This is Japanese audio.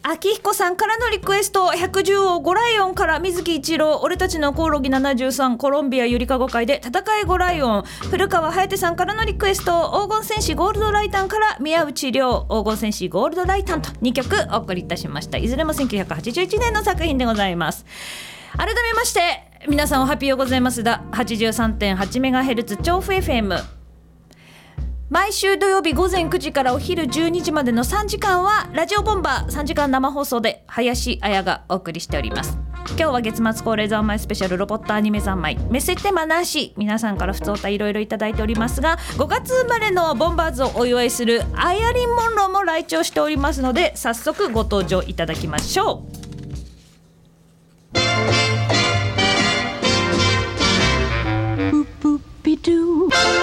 秋彦さんからのリクエスト、110王ゴライオンから水木一郎、俺たちのコオロギ73、コロンビアゆりかご会で戦いゴライオン、古川颯さんからのリクエスト、黄金戦士ゴールドライタンから宮内涼、黄金戦士ゴールドライタンと2曲お送りいたしました。いずれも1981年の作品でございます。改めまして皆さんおハッピーよございますだ。 83.8MHz 調布 FM、毎週土曜日午前9時からお昼12時までの3時間はラジオボンバー3時間生放送で林彩がお送りしております。今日は月末恒例三昧スペシャルロボットアニメ三昧、メッセージテーマなし、皆さんから普通歌いろいろいただいておりますが、5月生まれのボンバーズをお祝いするアヤリン・モンローも来庁しておりますので、早速ご登場いただきましょう。 Boop boop be doo.